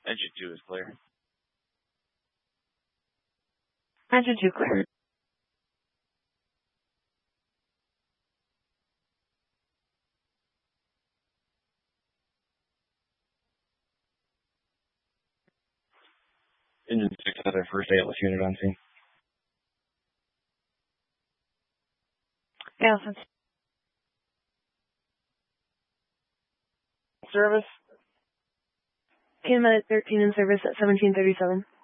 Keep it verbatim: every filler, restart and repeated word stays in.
Engine two is clear. Engine two clear. Engine six has our first A L S unit on scene. Allison. Service. Canada thirteen in service at seventeen thirty-seven.